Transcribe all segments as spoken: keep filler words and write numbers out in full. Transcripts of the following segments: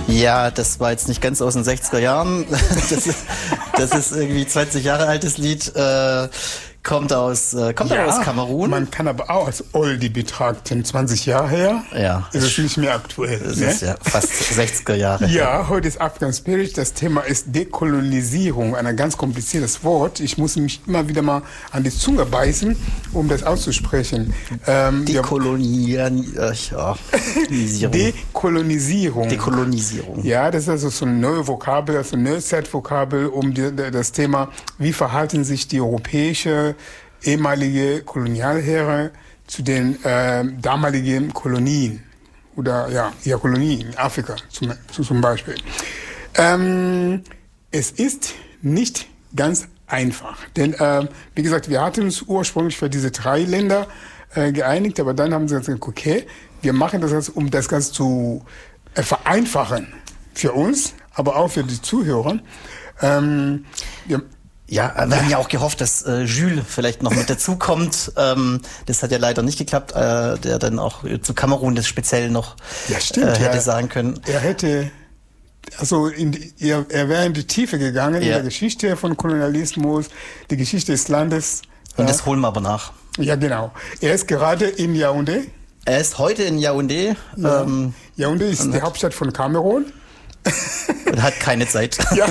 Ja, das war jetzt nicht ganz aus den sechziger Jahren. Das ist, das ist irgendwie zwanzig Jahre altes Lied. Äh, kommt aus, äh, kommt ja, aus Kamerun. Man kann aber auch als Oldie betrachten. zwanzig Jahre her ja, ist es nicht mehr aktuell. Das ne? ist ja fast sechziger Jahre Ja, her. heute ist African Spirit. Das Thema ist Dekolonisierung. Ein ganz kompliziertes Wort. Ich muss mich immer wieder mal an die Zunge beißen, um das auszusprechen. Ähm, Dekolonieren, äh, ja, Dekolonisierung. Dekolonisierung. Ja, das ist also so ein neues Vokabel, also ein Neuzeitvokabel, um die, das Thema, wie verhalten sich die europäische ehemalige Kolonialherren zu den äh, damaligen Kolonien oder ja, ja Kolonien in Afrika zum, zum Beispiel. Ähm, es ist nicht ganz einfach, denn äh, wie gesagt, wir hatten uns ursprünglich für diese drei Länder äh, geeinigt, aber dann haben sie gesagt, okay, wir machen das jetzt, um das Ganze zu äh, vereinfachen für uns, aber auch für die Zuhörer. Ähm, wir, Ja, wir haben ja auch gehofft, dass äh, Jules vielleicht noch mit dazukommt. Ähm, das hat ja leider nicht geklappt, äh, der dann auch zu Kamerun das speziell noch ja, stimmt, äh, hätte ja. sagen können. Er hätte, also in die, er, er wäre in die Tiefe gegangen, ja. in der Geschichte von Kolonialismus, die Geschichte des Landes. Und äh, das holen wir aber nach. Ja, genau. Er ist gerade in Yaoundé. Er ist heute in Yaoundé. Ja. Ähm, Yaoundé ist die Hauptstadt von Kamerun. Und hat keine Zeit. Ja.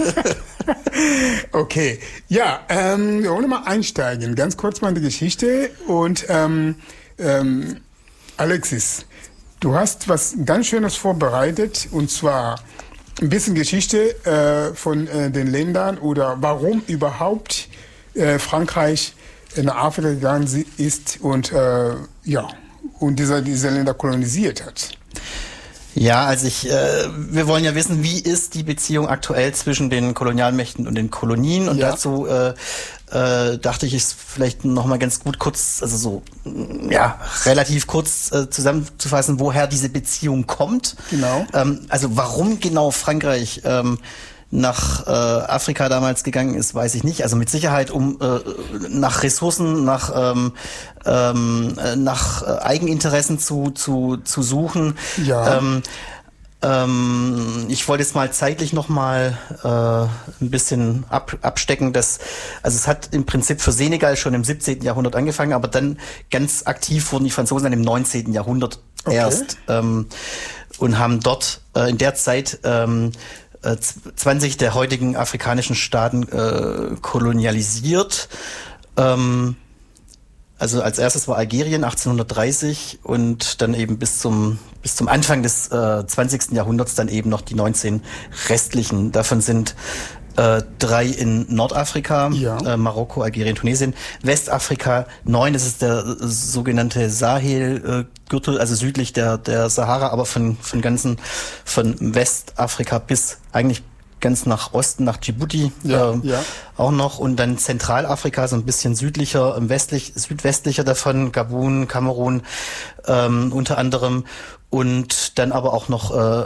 Okay. Ja, ähm, wir wollen mal einsteigen. Ganz kurz mal in die Geschichte. Und ähm, ähm, Alexis, du hast was ganz Schönes vorbereitet. Und zwar ein bisschen Geschichte äh, von äh, den Ländern oder warum überhaupt äh, Frankreich nach Afrika gegangen ist und äh, ja und diese, diese Länder kolonisiert hat. Ja, also ich, äh, wir wollen ja wissen, wie ist die Beziehung aktuell zwischen den Kolonialmächten und den Kolonien und ja. dazu äh, äh, dachte ich, ist vielleicht noch mal ganz gut kurz, also so, ja, relativ kurz äh, zusammenzufassen, woher diese Beziehung kommt. Genau. Ähm, also warum genau Frankreich ähm, nach äh, Afrika damals gegangen ist, weiß ich nicht. Also mit Sicherheit um äh, nach Ressourcen, nach ähm, ähm, nach äh, Eigeninteressen zu zu zu suchen. Ja. Ähm, ähm, ich wollte jetzt mal zeitlich noch mal äh, ein bisschen ab, abstecken. Dass, also es hat im Prinzip für Senegal schon im siebzehnten Jahrhundert angefangen, aber dann ganz aktiv wurden die Franzosen dann im neunzehnten Jahrhundert okay. erst ähm, und haben dort äh, in der Zeit ähm, zwanzig der heutigen afrikanischen Staaten äh, kolonialisiert. Ähm, also als erstes war Algerien achtzehnhundertdreißig und dann eben bis zum bis zum Anfang des äh, zwanzigsten Jahrhunderts dann eben noch die neunzehn restlichen. Davon sind äh, drei in Nordafrika, ja. äh, Marokko, Algerien, Tunesien. Westafrika neun, das ist der äh, sogenannte Sahel-Gürtel, äh, also südlich der der Sahara, aber von von ganzen von Westafrika bis eigentlich ganz nach Osten, nach Djibouti ja, äh, ja. auch noch und dann Zentralafrika, so ein bisschen südlicher, westlich, südwestlicher davon, Gabun, Kamerun ähm, unter anderem und dann aber auch noch äh,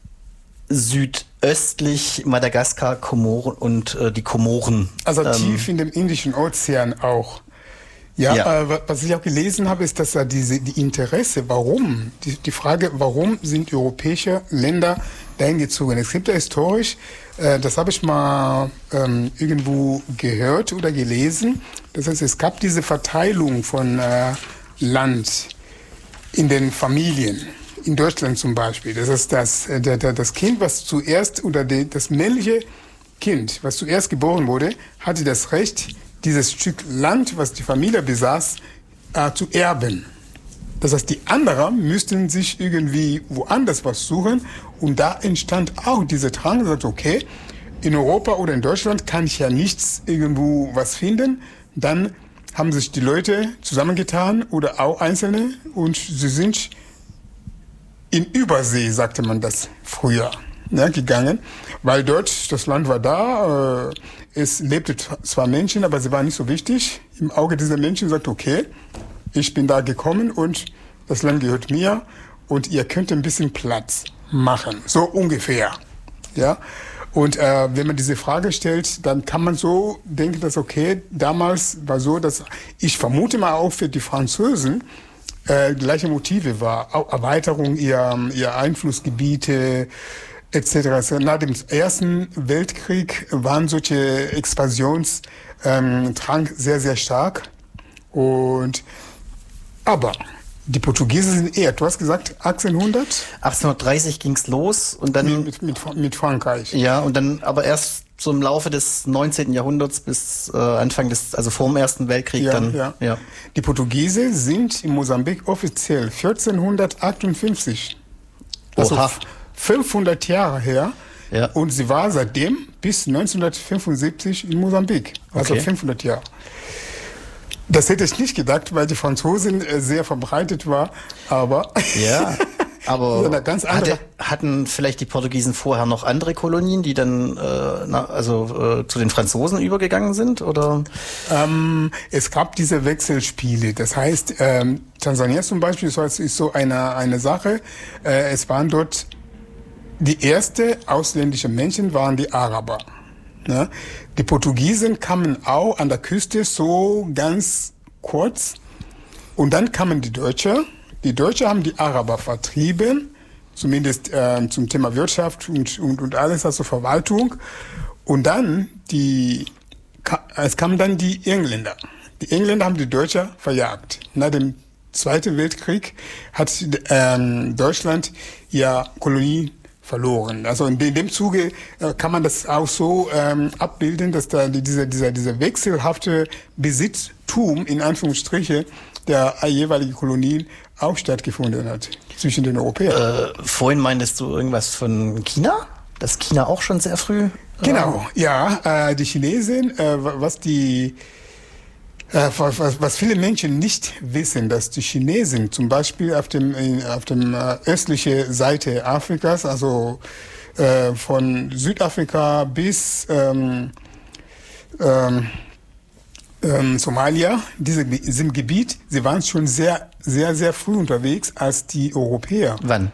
südöstlich Madagaskar, Komoren und äh, die Komoren. Also ähm, tief in dem Indischen Ozean auch. Ja, ja. Äh, was ich auch gelesen habe, ist, dass da diese die Interesse, warum, die, die Frage, warum sind europäische Länder dahin gezogen? Es gibt ja historisch, äh, das habe ich mal ähm, irgendwo gehört oder gelesen, das heißt, es gab diese Verteilung von äh, Land in den Familien. In Deutschland zum Beispiel. Das ist das, das, das Kind, was zuerst, oder die, das männliche Kind, was zuerst geboren wurde, hatte das Recht, dieses Stück Land, was die Familie besaß, äh, zu erben. Das heißt, die anderen müssten sich irgendwie woanders was suchen und da entstand auch dieser Drang, sagt, okay, in Europa oder in Deutschland kann ich ja nichts irgendwo was finden, dann haben sich die Leute zusammengetan oder auch Einzelne und sie sind in Übersee, sagte man das früher, ne, gegangen, weil dort, das Land war da, äh, es lebte zwar Menschen, aber sie waren nicht so wichtig. Im Auge dieser Menschen sagt, okay, ich bin da gekommen und das Land gehört mir und ihr könnt ein bisschen Platz machen, so ungefähr, ja. Und äh, wenn man diese Frage stellt, dann kann man so denken, dass okay, damals war so, dass ich vermute mal auch für die Franzosen äh, gleiche Motive war, auch Erweiterung ihrer, ihrer Einflussgebiete, et cetera. Also nach dem Ersten Weltkrieg waren solche Expansionsdrang ähm, sehr, sehr stark. Und aber die Portugiesen sind eher, du hast gesagt, achtzehnhundert? achtzehnhundertdreißig ging's los und dann... Mit, mit, mit Frankreich. Ja, und dann aber erst so im Laufe des neunzehnten. Jahrhunderts bis äh, Anfang des, also vor dem Ersten Weltkrieg Ja, dann. ja. Ja. Die Portugiesen sind in Mosambik offiziell vierzehnhundertachtundfünfzig. Also Oha. fünfhundert Jahre her. Ja. Und sie war seitdem bis neunzehnhundertfünfundsiebzig in Mosambik. Also Okay. fünfhundert Jahre. Das hätte ich nicht gedacht, weil die Franzosen äh, sehr verbreitet war, aber Ja, aber eine ganz andere- hatte, hatten vielleicht die Portugiesen vorher noch andere Kolonien, die dann äh, na, also äh, zu den Franzosen übergegangen sind, oder? ähm, es gab diese Wechselspiele. Das heißt, ähm, Tansania zum Beispiel ist, ist so eine, eine Sache. Äh, es waren dort die ersten ausländischen Menschen waren die Araber. Ne? Die Portugiesen kamen auch an der Küste so ganz kurz und dann kamen die Deutschen. Die Deutschen haben die Araber vertrieben, zumindest äh, zum Thema Wirtschaft und, und, und alles, also Verwaltung. Und dann, die, es kamen dann die Engländer. Die Engländer haben die Deutschen verjagt. Nach dem Zweiten Weltkrieg hat ähm, Deutschland ja Kolonien verloren. Also in dem Zuge äh, kann man das auch so ähm, abbilden, dass da die, dieser, dieser, dieser wechselhafte Besitztum in Anführungsstriche der jeweiligen Kolonien auch stattgefunden hat zwischen den Europäern. Äh, vorhin meintest du irgendwas von China? Dass China auch schon sehr früh... Äh, Genau, ja, äh, die Chinesen, äh, was die Äh, was, was viele Menschen nicht wissen, dass die Chinesen zum Beispiel auf dem auf dem äh, östlichen Seite Afrikas, also äh, von Südafrika bis ähm, ähm, ähm, Somalia, diese, diesem Gebiet, sie waren schon sehr, sehr, sehr früh unterwegs als die Europäer. Wann?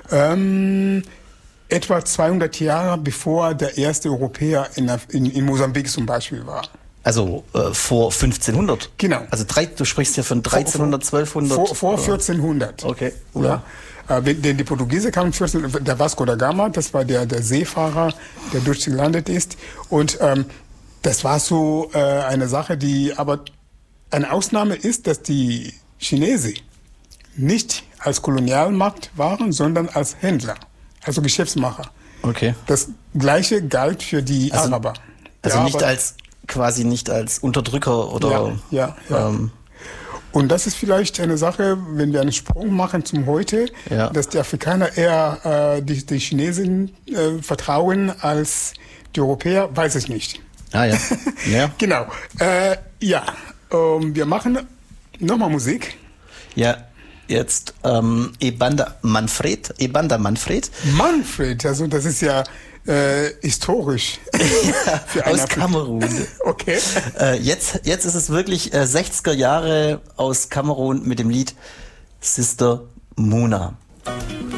Ähm, etwa zweihundert Jahre bevor der erste Europäer in, in, in Mosambik zum Beispiel war. Also äh, vor fünfzehnhundert? Genau. Also drei, du sprichst hier von dreizehnhundert, zwölfhundert? Vor, vor vierzehnhundert. Okay. Ja. Äh, denn die Portugiesen kamen vierzehn, der Vasco da Gama, das war der, der Seefahrer, der durchgelandet ist. Und ähm, das war so äh, eine Sache, die aber eine Ausnahme ist, dass die Chinesen nicht als Kolonialmacht waren, sondern als Händler, also Geschäftsmacher. Okay. Das Gleiche galt für die Also- Araber. Die Also nicht Araber- als, quasi nicht als Unterdrücker oder... Ja, ja, ja. Ähm, Und das ist vielleicht eine Sache, wenn wir einen Sprung machen zum Heute, Ja. dass die Afrikaner eher äh, die, die Chinesen äh, vertrauen als die Europäer, weiß ich nicht. ah ja. ja. Genau. Äh, ja, ähm, wir machen nochmal Musik. Ja, jetzt ähm, Ebanda Manfred, Ebanda Manfred Manfred, also das ist ja äh, historisch. Für einen aus Afri- Kamerun. Okay. Äh, jetzt, jetzt ist es wirklich äh, sechziger Jahre aus Kamerun mit dem Lied Sister Muna.